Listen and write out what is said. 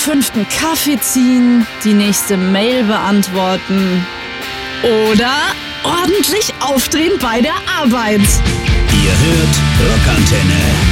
5. Kaffee ziehen, die nächste Mail beantworten oder ordentlich aufdrehen bei der Arbeit. Ihr hört Rockantenne.